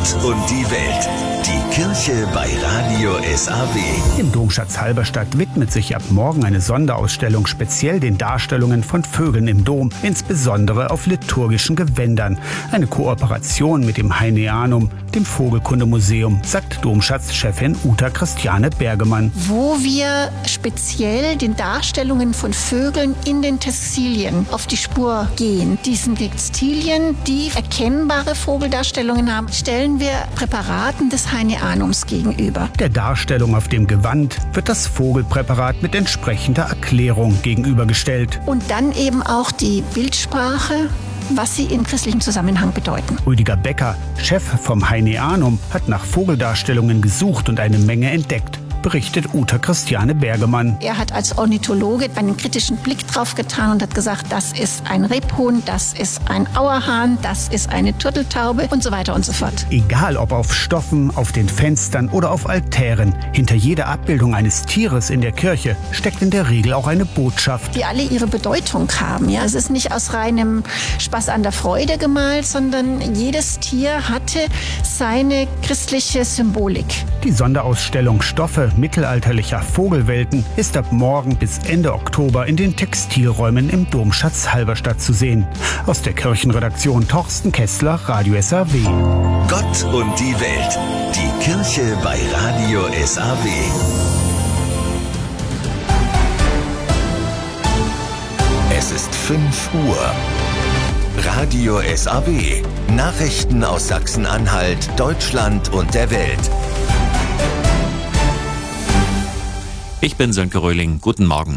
Gott und die Welt. Die Kirche bei Radio SAW. Im Domschatz Halberstadt widmet sich ab morgen eine Sonderausstellung speziell den Darstellungen von Vögeln im Dom, insbesondere auf liturgischen Gewändern. Eine Kooperation mit dem Heineanum, dem Vogelkundemuseum, sagt Domschatzchefin Uta Christiane Bergemann. Wo wir speziell den Darstellungen von Vögeln in den Textilien auf die Spur gehen. Diesen Textilien, die erkennbare Vogeldarstellungen haben, stellen wir Präparaten des Heineanums gegenüber. Der Darstellung auf dem Gewand wird das Vogelpräparat mit entsprechender Erklärung gegenübergestellt. Und dann eben auch die Bildsprache, was sie in christlichem Zusammenhang bedeuten. Rüdiger Becker, Chef vom Heineanum, hat nach Vogeldarstellungen gesucht und eine Menge entdeckt, berichtet Uta Christiane Bergemann. Er hat als Ornithologe einen kritischen Blick drauf getan und hat gesagt, das ist ein Rebhuhn, das ist ein Auerhahn, das ist eine Turteltaube und so weiter und so fort. Egal ob auf Stoffen, auf den Fenstern oder auf Altären, hinter jeder Abbildung eines Tieres in der Kirche steckt in der Regel auch eine Botschaft. Die alle ihre Bedeutung haben. Ja? Es ist nicht aus reinem Spaß an der Freude gemalt, sondern jedes Tier hatte seine christliche Symbolik. Die Sonderausstellung Stoffe mittelalterlicher Vogelwelten ist ab morgen bis Ende Oktober in den Textilräumen im Domschatz Halberstadt zu sehen. Aus der Kirchenredaktion Torsten Kessler, Radio SAW. Gott und die Welt. Die Kirche bei Radio SAW. Es ist 5 Uhr. Radio SAW. Nachrichten aus Sachsen-Anhalt, Deutschland und der Welt. Ich bin Sönke Röhling. Guten Morgen.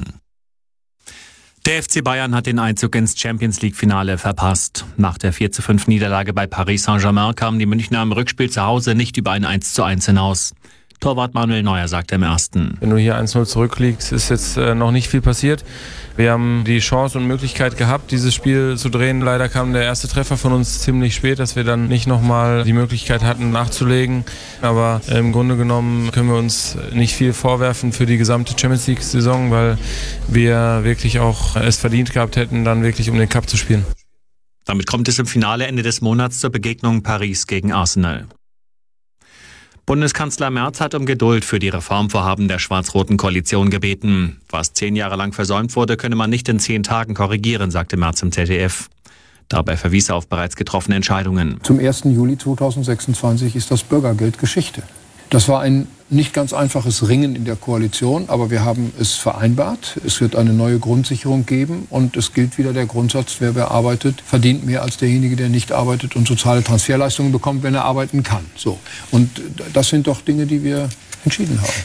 Der FC Bayern hat den Einzug ins Champions-League-Finale verpasst. Nach der 4:5 Niederlage bei Paris Saint-Germain kamen die Münchner im Rückspiel zu Hause nicht über ein 1:1 hinaus. Torwart Manuel Neuer sagte im ersten: Wenn du hier 1:0 zurückliegst, ist jetzt noch nicht viel passiert. Wir haben die Chance und Möglichkeit gehabt, dieses Spiel zu drehen. Leider kam der erste Treffer von uns ziemlich spät, dass wir dann nicht nochmal die Möglichkeit hatten, nachzulegen. Aber im Grunde genommen können wir uns nicht viel vorwerfen für die gesamte Champions-League-Saison, weil wir wirklich auch es verdient gehabt hätten, dann wirklich um den Cup zu spielen. Damit kommt es im Finale Ende des Monats zur Begegnung Paris gegen Arsenal. Bundeskanzler Merz hat um Geduld für die Reformvorhaben der schwarz-roten Koalition gebeten. Was 10 Jahre lang versäumt wurde, könne man nicht in 10 Tagen korrigieren, sagte Merz im ZDF. Dabei verwies er auf bereits getroffene Entscheidungen. Zum 1. Juli 2026 ist das Bürgergeld Geschichte. Das war ein nicht ganz einfaches Ringen in der Koalition, aber wir haben es vereinbart. Es wird eine neue Grundsicherung geben und es gilt wieder der Grundsatz, wer arbeitet, verdient mehr als derjenige, der nicht arbeitet und soziale Transferleistungen bekommt, wenn er arbeiten kann. So. Und das sind doch Dinge, die wir entschieden haben.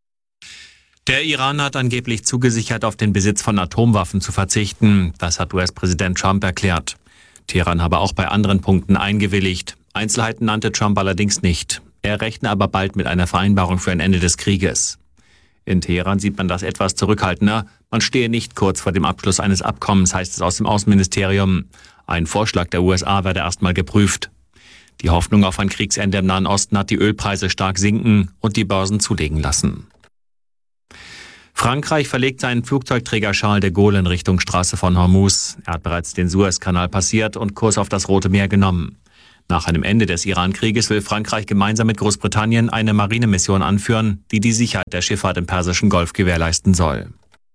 Der Iran hat angeblich zugesichert, auf den Besitz von Atomwaffen zu verzichten. Das hat US-Präsident Trump erklärt. Teheran habe auch bei anderen Punkten eingewilligt. Einzelheiten nannte Trump allerdings nicht. Er rechne aber bald mit einer Vereinbarung für ein Ende des Krieges. In Teheran sieht man das etwas zurückhaltender. Man stehe nicht kurz vor dem Abschluss eines Abkommens, heißt es aus dem Außenministerium. Ein Vorschlag der USA werde erstmal geprüft. Die Hoffnung auf ein Kriegsende im Nahen Osten hat die Ölpreise stark sinken und die Börsen zulegen lassen. Frankreich verlegt seinen Flugzeugträger Charles de Gaulle in Richtung Straße von Hormuz. Er hat bereits den Suezkanal passiert und Kurs auf das Rote Meer genommen. Nach einem Ende des Iran-Krieges will Frankreich gemeinsam mit Großbritannien eine Marinemission anführen, die die Sicherheit der Schifffahrt im Persischen Golf gewährleisten soll.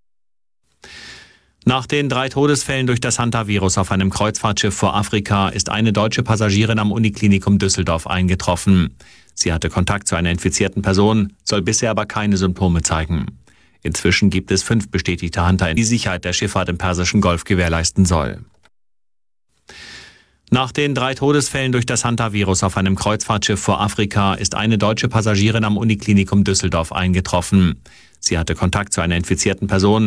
Nach den 3 Todesfällen durch das Hantavirus auf einem Kreuzfahrtschiff vor Afrika ist eine deutsche Passagierin am Uniklinikum Düsseldorf eingetroffen. Sie hatte Kontakt zu einer infizierten Person, soll bisher aber keine Symptome zeigen. Inzwischen gibt es 5 bestätigte Hunter, die die Sicherheit der Schifffahrt im Persischen Golf gewährleisten soll. Nach den 3 Todesfällen durch das Hantavirus auf einem Kreuzfahrtschiff vor Afrika ist eine deutsche Passagierin am Uniklinikum Düsseldorf eingetroffen. Sie hatte Kontakt zu einer infizierten Person,